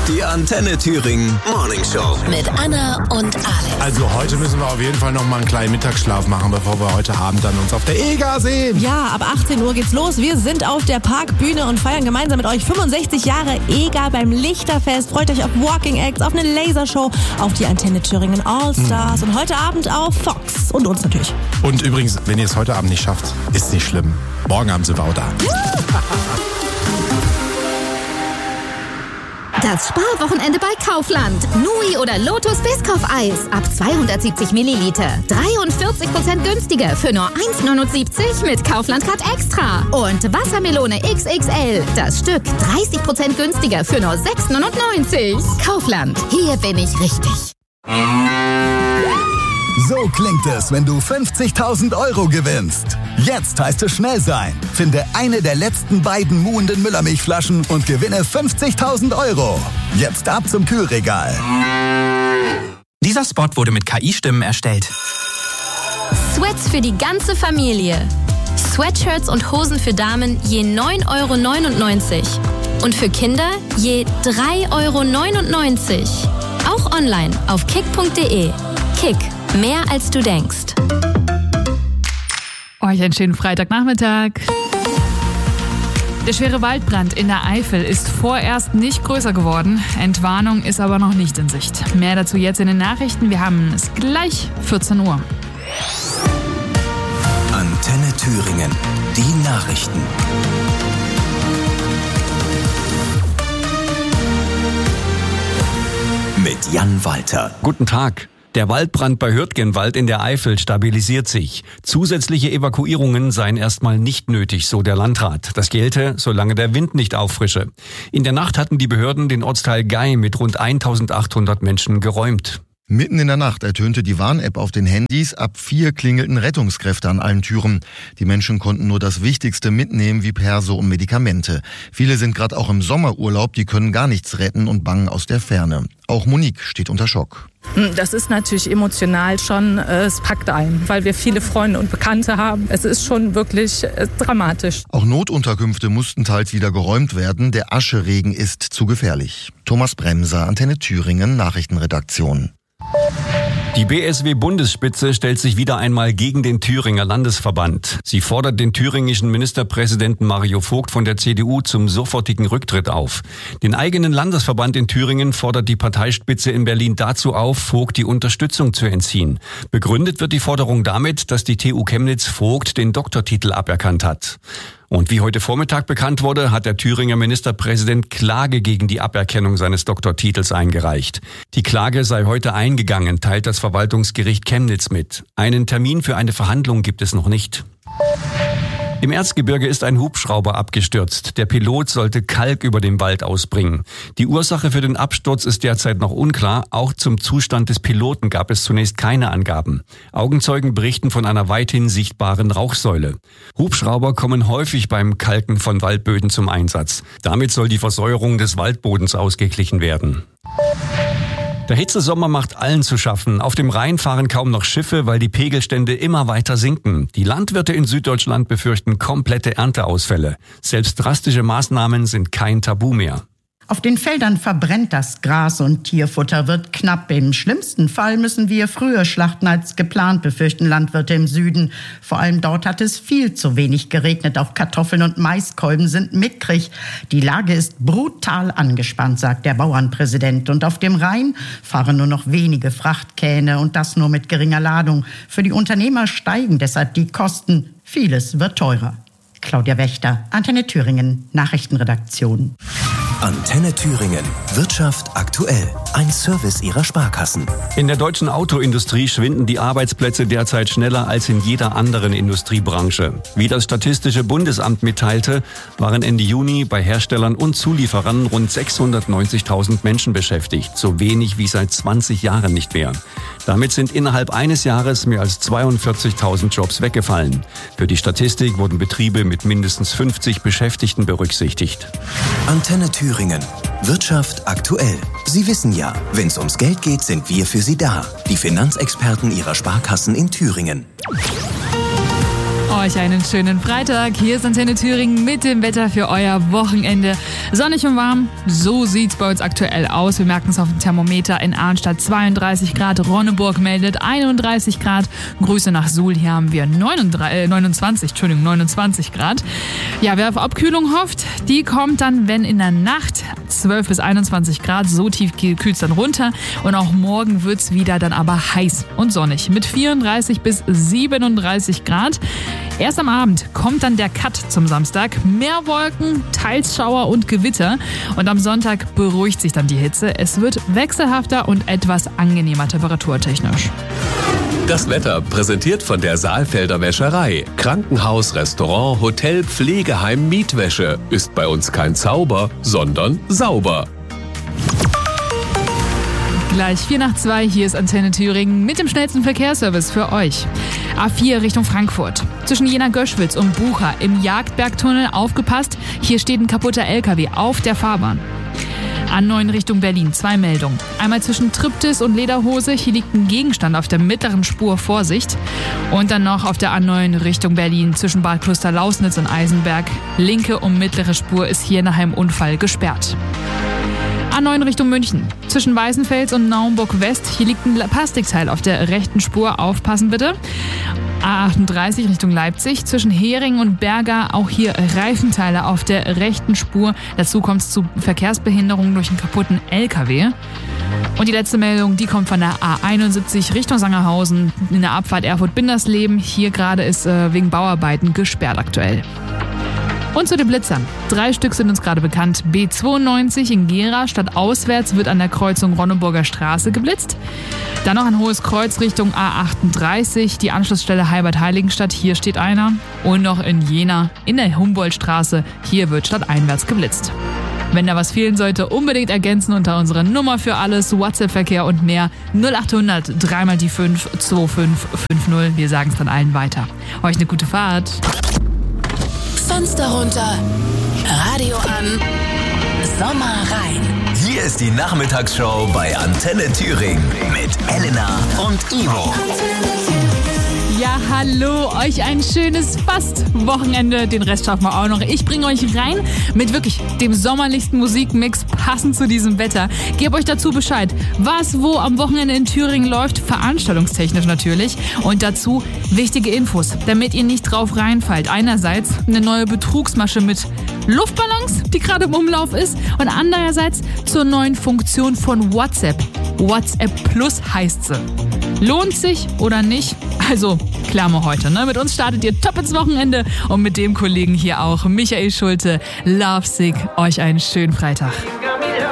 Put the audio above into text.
Die Antenne Thüringen Morning Show. Mit Anna und Alex. Also heute müssen wir auf jeden Fall noch mal einen kleinen Mittagsschlaf machen, bevor wir heute Abend dann uns auf der EGA sehen. Ja, ab 18 Uhr geht's los. Wir sind auf der Parkbühne und feiern gemeinsam mit euch 65 Jahre EGA beim Lichterfest. Freut euch auf Walking Acts, auf eine Lasershow, auf die Antenne Thüringen All-Stars und heute Abend auf Fox und uns natürlich. Und übrigens, wenn ihr es heute Abend nicht schafft, ist nicht schlimm. Morgen Abend sind wir auch da. Das Sparwochenende bei Kaufland. Nui oder Lotus Biscoff-Eis ab 270 Milliliter. 43% günstiger für nur 1,79 mit Kaufland Card Extra. Und Wassermelone XXL. Das Stück 30% günstiger für nur 6,99. Kaufland. Hier bin ich richtig. So klingt es, wenn du 50.000 € gewinnst. Jetzt heißt es schnell sein. Finde eine der letzten beiden muhenden Müllermilchflaschen und gewinne 50.000 €. Jetzt ab zum Kühlregal. Dieser Spot wurde mit KI-Stimmen erstellt. Sweats für die ganze Familie. Sweatshirts und Hosen für Damen je 9,99 € und für Kinder je 3,99 €. Auch online auf kick.de. Kick. Mehr als du denkst. Euch einen schönen Freitagnachmittag. Der schwere Waldbrand in der Eifel ist vorerst nicht größer geworden. Entwarnung ist aber noch nicht in Sicht. Mehr dazu jetzt in den Nachrichten. Wir haben es gleich 14 Uhr. Antenne Thüringen. Die Nachrichten. Mit Jan Walter. Guten Tag. Der Waldbrand bei Hürtgenwald in der Eifel stabilisiert sich. Zusätzliche Evakuierungen seien erstmal nicht nötig, so der Landrat. Das gelte, solange der Wind nicht auffrische. In der Nacht hatten die Behörden den Ortsteil Gei mit rund 1.800 Menschen geräumt. Mitten in der Nacht ertönte die Warn-App auf den Handys. Ab 4 klingelten Rettungskräfte an allen Türen. Die Menschen konnten nur das Wichtigste mitnehmen, wie Perso und Medikamente. Viele sind gerade auch im Sommerurlaub, die können gar nichts retten und bangen aus der Ferne. Auch Monique steht unter Schock. Das ist natürlich emotional schon, es packt ein, weil wir viele Freunde und Bekannte haben. Es ist schon wirklich dramatisch. Auch Notunterkünfte mussten teils wieder geräumt werden. Der Ascheregen ist zu gefährlich. Thomas Bremser, Antenne Thüringen, Nachrichtenredaktion. Die BSW-Bundesspitze stellt sich wieder einmal gegen den Thüringer Landesverband. Sie fordert den thüringischen Ministerpräsidenten Mario Vogt von der CDU zum sofortigen Rücktritt auf. Den eigenen Landesverband in Thüringen fordert die Parteispitze in Berlin dazu auf, Vogt die Unterstützung zu entziehen. Begründet wird die Forderung damit, dass die TU Chemnitz Vogt den Doktortitel aberkannt hat. Und wie heute Vormittag bekannt wurde, hat der Thüringer Ministerpräsident Klage gegen die Aberkennung seines Doktortitels eingereicht. Die Klage sei heute eingegangen, teilt das Verwaltungsgericht Chemnitz mit. Einen Termin für eine Verhandlung gibt es noch nicht. Im Erzgebirge ist ein Hubschrauber abgestürzt. Der Pilot sollte Kalk über dem Wald ausbringen. Die Ursache für den Absturz ist derzeit noch unklar. Auch zum Zustand des Piloten gab es zunächst keine Angaben. Augenzeugen berichten von einer weithin sichtbaren Rauchsäule. Hubschrauber kommen häufig beim Kalken von Waldböden zum Einsatz. Damit soll die Versäuerung des Waldbodens ausgeglichen werden. Der Hitzesommer macht allen zu schaffen. Auf dem Rhein fahren kaum noch Schiffe, weil die Pegelstände immer weiter sinken. Die Landwirte in Süddeutschland befürchten komplette Ernteausfälle. Selbst drastische Maßnahmen sind kein Tabu mehr. Auf den Feldern verbrennt das Gras und Tierfutter wird knapp. Im schlimmsten Fall müssen wir früher schlachten als geplant, befürchten Landwirte im Süden. Vor allem dort hat es viel zu wenig geregnet. Auch Kartoffeln und Maiskolben sind mickrig. Die Lage ist brutal angespannt, sagt der Bauernpräsident. Und auf dem Rhein fahren nur noch wenige Frachtkähne und das nur mit geringer Ladung. Für die Unternehmer steigen deshalb die Kosten. Vieles wird teurer. Claudia Wächter, Antenne Thüringen, Nachrichtenredaktion. Antenne Thüringen. Wirtschaft aktuell. Ein Service ihrer Sparkassen. In der deutschen Autoindustrie schwinden die Arbeitsplätze derzeit schneller als in jeder anderen Industriebranche. Wie das Statistische Bundesamt mitteilte, waren Ende Juni bei Herstellern und Zulieferern rund 690.000 Menschen beschäftigt. So wenig wie seit 20 Jahren nicht mehr. Damit sind innerhalb eines Jahres mehr als 42.000 Jobs weggefallen. Für die Statistik wurden Betriebe mit mindestens 50 Beschäftigten berücksichtigt. Antenne Thüringen. Wirtschaft aktuell. Sie wissen ja, wenn es ums Geld geht, sind wir für Sie da. Die Finanzexperten Ihrer Sparkassen in Thüringen. euch einen schönen Freitag. Hier ist Antenne Thüringen mit dem Wetter für euer Wochenende. Sonnig und warm, so sieht's bei uns aktuell aus. Wir merken es auf dem Thermometer. In Arnstadt 32 Grad, Ronneburg meldet 31 Grad. Grüße nach Suhl, hier haben wir 29 Grad. Ja, wer auf Abkühlung hofft, die kommt dann, wenn in der Nacht 12 bis 21 Grad, so tief kühlt es dann runter. Und auch morgen wird's wieder dann aber heiß und sonnig mit 34 bis 37 Grad. Erst am Abend kommt dann der Cut zum Samstag. Mehr Wolken, teils Schauer und Gewitter. Und am Sonntag beruhigt sich dann die Hitze. Es wird wechselhafter und etwas angenehmer temperaturtechnisch. Das Wetter präsentiert von der Saalfelder Wäscherei. Krankenhaus, Restaurant, Hotel, Pflegeheim, Mietwäsche. Ist bei uns kein Zauber, sondern sauber. Gleich 4:02, hier ist Antenne Thüringen mit dem schnellsten Verkehrsservice für euch. A4 Richtung Frankfurt. Zwischen Jena-Göschwitz und Bucha im Jagdbergtunnel aufgepasst. Hier steht ein kaputter LKW auf der Fahrbahn. A9 Richtung Berlin, 2 Meldungen. Einmal zwischen Triptis und Lederhose, hier liegt ein Gegenstand auf der mittleren Spur, Vorsicht. Und dann noch auf der A9 Richtung Berlin zwischen Bad Klosterlausnitz und Eisenberg. Linke und mittlere Spur ist hier nach einem Unfall gesperrt. A9 Richtung München. Zwischen Weißenfels und Naumburg West. Hier liegt ein Plastikteil auf der rechten Spur. Aufpassen bitte. A38 Richtung Leipzig. Zwischen Hering und Berger. Auch hier Reifenteile auf der rechten Spur. Dazu kommt es zu Verkehrsbehinderungen durch einen kaputten LKW. Und die letzte Meldung, die kommt von der A71 Richtung Sangerhausen. In der Abfahrt Erfurt-Bindersleben. Hier gerade ist wegen Bauarbeiten gesperrt aktuell. Und zu den Blitzern. 3 Stück sind uns gerade bekannt. B92 in Gera, stadtauswärts, wird an der Kreuzung Ronneburger Straße geblitzt. Dann noch ein Hohes Kreuz Richtung A38, die Anschlussstelle Heibert-Heiligenstadt, hier steht einer. Und noch in Jena, in der Humboldtstraße, hier wird stadteinwärts geblitzt. Wenn da was fehlen sollte, unbedingt ergänzen unter unserer Nummer für alles, WhatsApp-Verkehr und mehr 0800 3 die 5 2550. Wir sagen es dann allen weiter. Euch eine gute Fahrt. Fenster runter, Radio an, Sommer rein. Hier ist die Nachmittagsshow bei Antenne Thüringen mit Elena und Ivo. Ja, hallo, euch ein schönes Fast-Wochenende. Den Rest schaffen wir auch noch. Ich bringe euch rein mit wirklich dem sommerlichsten Musikmix passend zu diesem Wetter. Gebe euch dazu Bescheid, was wo am Wochenende in Thüringen läuft, veranstaltungstechnisch natürlich. Und dazu wichtige Infos, damit ihr nicht drauf reinfallt. Einerseits eine neue Betrugsmasche mit Luftballons, die gerade im Umlauf ist. Und andererseits zur neuen Funktion von WhatsApp. WhatsApp Plus heißt sie. Lohnt sich oder nicht? Also, klären wir heute, ne? Mit uns startet ihr top ins Wochenende und mit dem Kollegen hier auch, Michael Schulte, Lovesick. Euch einen schönen Freitag.